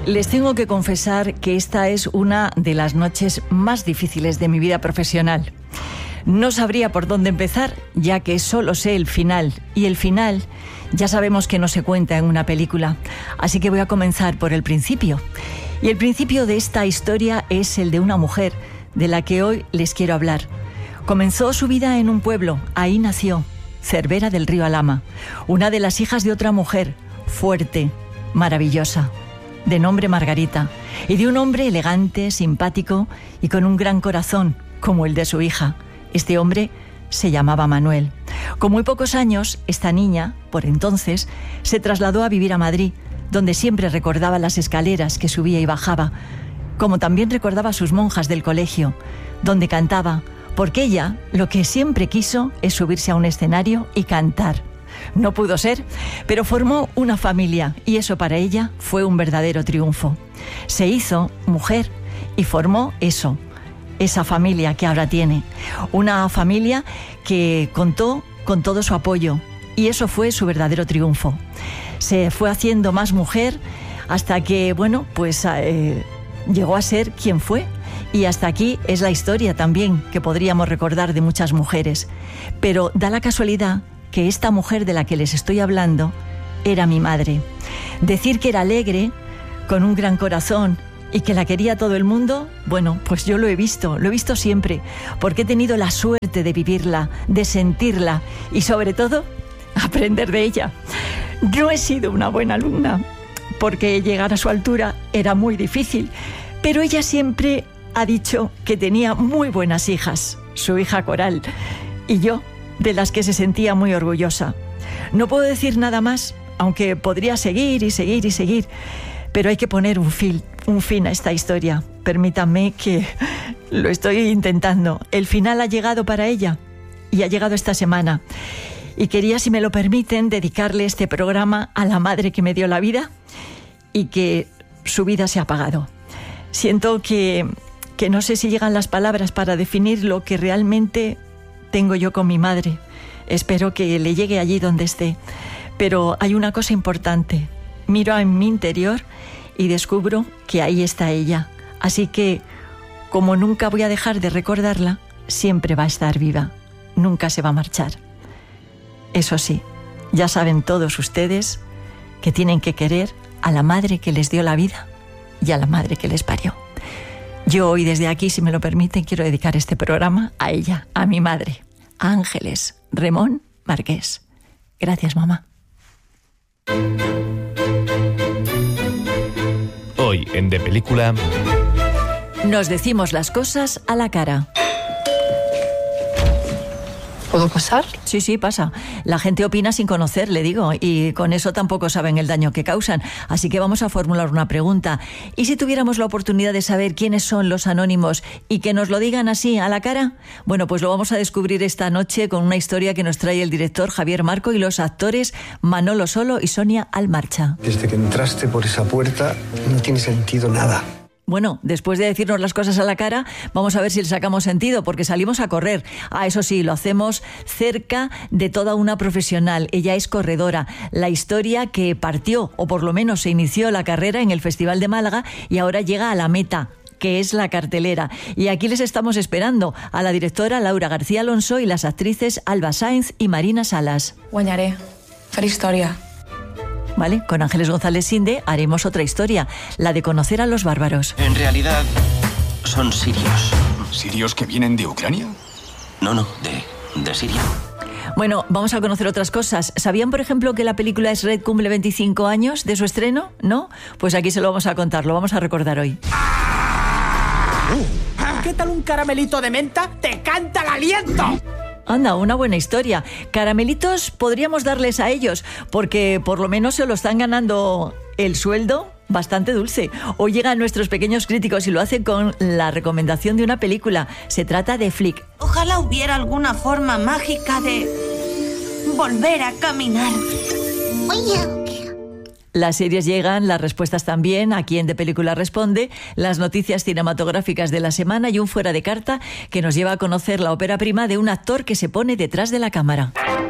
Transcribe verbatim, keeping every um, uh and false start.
Les tengo que confesar que esta es una de las noches más difíciles de mi vida profesional. No sabría por dónde empezar, ya que solo sé el final, y el final ya sabemos que no se cuenta en una película, así que voy a comenzar por el principio. Y el principio de esta historia es el de una mujer de la que hoy les quiero hablar. Comenzó su vida en un pueblo, ahí nació, Cervera del Río Alhama, una de las hijas de otra mujer, fuerte, maravillosa, de nombre Margarita, y de un hombre elegante, simpático y con un gran corazón, como el de su hija. Este hombre se llamaba Manuel. Con muy pocos años, esta niña, por entonces, se trasladó a vivir a Madrid, donde siempre recordaba las escaleras que subía y bajaba, como también recordaba a sus monjas del colegio, donde cantaba, porque ella lo que siempre quiso es subirse a un escenario y cantar. No pudo ser, pero formó una familia y eso para ella fue un verdadero triunfo. Se hizo mujer y formó eso, esa familia que ahora tiene. Una familia que contó con todo su apoyo y eso fue su verdadero triunfo. Se fue haciendo más mujer hasta que, bueno, pues eh, llegó a ser quien fue. Y hasta aquí es la historia también que podríamos recordar de muchas mujeres. Pero da la casualidad que esta mujer de la que les estoy hablando era mi madre. Decir que era alegre, con un gran corazón y que la quería todo el mundo, bueno, pues yo lo he visto, lo he visto siempre, porque he tenido la suerte de vivirla, de sentirla y sobre todo, aprender de ella. No he sido una buena alumna, porque llegar a su altura era muy difícil, pero ella siempre ha dicho que tenía muy buenas hijas, su hija Coral, y yo, de las que se sentía muy orgullosa. No puedo decir nada más, aunque podría seguir y seguir y seguir, pero hay que poner un fin, un fin a esta historia. Permítanme que lo estoy intentando. El final ha llegado para ella y ha llegado esta semana. Y quería, si me lo permiten, dedicarle este programa a la madre que me dio la vida y que su vida se ha apagado. Siento que, que no sé si llegan las palabras para definir lo que realmente tengo yo con mi madre. Espero que le llegue allí donde esté. Pero hay una cosa importante. Miro en mi interior y descubro que ahí está ella. Así que, como nunca voy a dejar de recordarla, siempre va a estar viva. Nunca se va a marchar. Eso sí, ya saben todos ustedes que tienen que querer a la madre que les dio la vida y a la madre que les parió. Yo hoy desde aquí, si me lo permiten, quiero dedicar este programa a ella, a mi madre, a Ángeles Remón Marqués. Gracias, mamá. Hoy en De Película... Nos decimos las cosas a la cara. ¿Puedo pasar? Sí, sí, pasa. La gente opina sin conocer, le digo, y con eso tampoco saben el daño que causan. Así que vamos a formular una pregunta. ¿Y si tuviéramos la oportunidad de saber quiénes son los anónimos y que nos lo digan así a la cara? Bueno, pues lo vamos a descubrir esta noche con una historia que nos trae el director Javier Marco y los actores Manolo Solo y Sonia Almarcha. Desde que entraste por esa puerta no tiene sentido nada. Bueno, después de decirnos las cosas a la cara, vamos a ver si le sacamos sentido, porque salimos a correr. Ah, eso sí, lo hacemos cerca de toda una profesional. Ella es corredora. La historia que partió, o por lo menos se inició la carrera en el Festival de Málaga y ahora llega a la meta, que es la cartelera. Y aquí les estamos esperando a la directora Laura García Alonso y las actrices Alba Sáenz y Marina Salas. Guanyaré. Faré història. ¿Vale? Con Ángeles González Sinde haremos otra historia, la de conocer a los bárbaros. En realidad, son sirios. ¿Sirios que vienen de Ucrania? No, no, de, de Siria. Bueno, vamos a conocer otras cosas. ¿Sabían, por ejemplo, que la película Shrek cumple veinticinco años de su estreno? ¿No? Pues aquí se lo vamos a contar, lo vamos a recordar hoy. ¿Qué tal un caramelito de menta? ¡Te canta el aliento! Anda, una buena historia. Caramelitos podríamos darles a ellos, porque por lo menos se lo están ganando el sueldo bastante dulce. Hoy llegan nuestros pequeños críticos y lo hacen con la recomendación de una película. Se trata de Flick. Ojalá hubiera alguna forma mágica de volver a caminar. Oye. Las series llegan, las respuestas también, aquí en De Película Responde, las noticias cinematográficas de la semana y un fuera de carta que nos lleva a conocer la ópera prima de un actor que se pone detrás de la cámara.